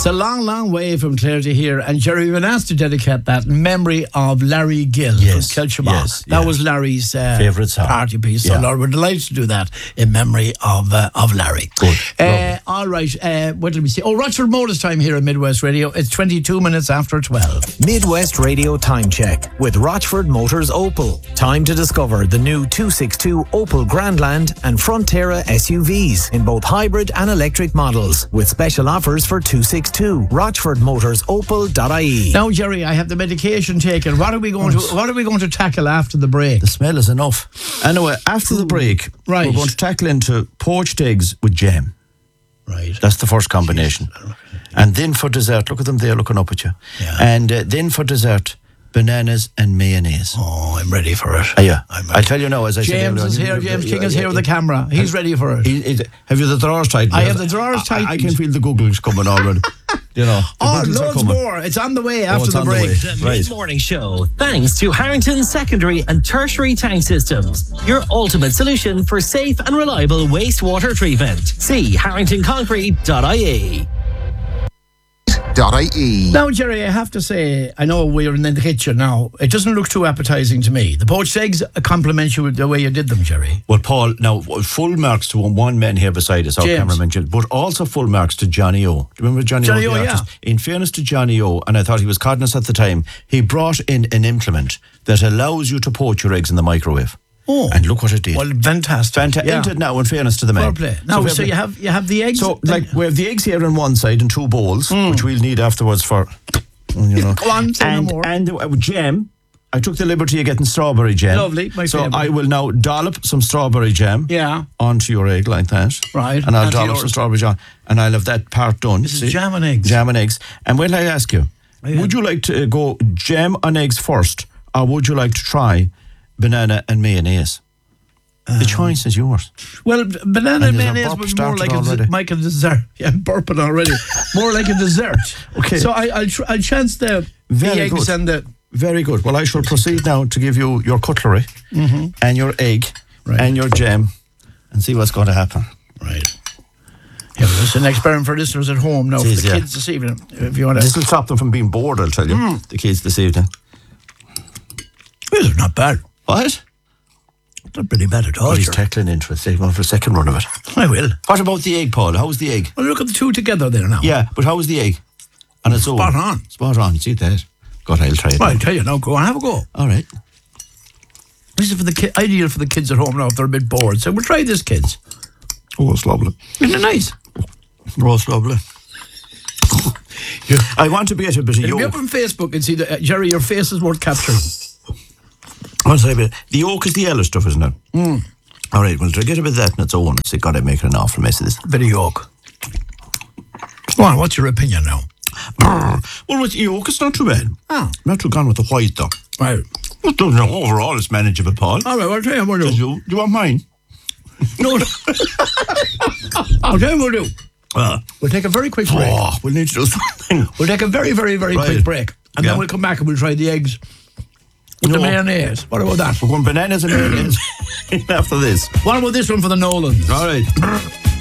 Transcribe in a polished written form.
It's a long, long way from Clare to here. And Jerry, we've been asked to dedicate that in memory of Larry Gill from Kilshabaugh. That was Larry's favourite song. Party piece. So, Lord, we're delighted to do that in memory of Larry. Good. All right. What did we see? Rochford Motors time here at Midwest Radio. It's 22 minutes after 12. Midwest Radio time check with Rochford Motors Opel. Time to discover the new 262 Opel Grandland and Frontera SUVs in both hybrid and electric models with special offers for 262. RochfordMotorsOpel.ie. Now, Jerry, I have the medication taken. What are we going to tackle after the break? The smell is enough. Anyway, after the break, we're going to tackle into poached eggs with jam. Right. That's the first combination. And then for dessert, look at them there looking up at you. Yeah. And then for dessert, bananas and mayonnaise. Oh, I'm ready for it. Yeah. I'll tell you now, as I said James is here. James King is here with the camera. He's ready for it. Have you the drawers tightened? I have the drawers tightened. I can feel the googles coming already. You know. Loads more. It's on the way after the break. The Mid-Morning Show, thanks to Harrington Secondary and Tertiary Tank Systems, your ultimate solution for safe and reliable wastewater treatment. See harringtonconcrete.ie. Now, Jerry, I have to say, I know we're in the kitchen now. It doesn't look too appetizing to me. The poached eggs compliment you with the way you did them, Jerry. Well, Paul, now, full marks to one man here beside us, our cameraman, but also full marks to Johnny O. Do you remember Johnny O? Yeah. In fairness to Johnny O, and I thought he was coding us at the time, he brought in an implement that allows you to poach your eggs in the microwave. Oh. And look what it did. Well, fantastic. Isn't it now, in fairness to the man? Fair play. Now, so you have the eggs. So, we have the eggs here on one side in 2 bowls, which we'll need afterwards for, Go on, say no more. And jam. I took the liberty of getting strawberry jam. Lovely, my favourite. I will now dollop some strawberry jam onto your egg like that. Right. And I'll dollop some strawberry jam, and I'll have that part done. This is jam and eggs. Jam and eggs. And when I ask you, would you like to go jam and eggs first, or would you like to try banana and mayonnaise? The choice is yours. Well, banana and mayonnaise was more like a dessert. Yeah, I'm burping already. More like a dessert. Okay. So I'll chance the eggs and the... Very good. Well, I shall proceed now to give you your cutlery and your egg and your jam and see what's going to happen. Right. Yeah, it's an experiment for listeners at home now, for the kids this evening. If you want to... This will stop them from being bored, I'll tell you, the kids this evening. This is not bad. What? Not pretty bad at all. But he's tackling into it. Save one for a second run of it. I will. What about the egg, Paul? How's the egg? Well, look at the two together there now. Yeah, but how's the egg? On its own. Spot on. See that? God, I'll try it. Well, I'll tell you now. Go on, have a go. All right. This is for the ideal for the kids at home now if they're a bit bored. So we'll try this, kids. Oh, it's lovely. Isn't it nice? Oh, it's lovely. I want to be at a bit of yolk. Be up on Facebook and see that, Jerry, your face is worth capturing. The yolk is the yellow stuff, isn't it? All right, well, get a bit of that on its own. So, God, I'm making an awful mess of this. Bit of yolk. Go on, what's your opinion now? Well, with yolk, it's not too bad. Not too gone with the white, though. Right. Well, no, overall, it's manageable, Paul. All right, well, I'll tell you what we'll do. Do you want mine? No. I'll tell you what we'll do. We'll take a very quick break. We'll need to do something. We'll take a very, very, very quick break. And then we'll come back and we'll try the eggs. With the mayonnaise. What about that? We're going bananas and mayonnaise after this. What about this one for the Nolans? All right.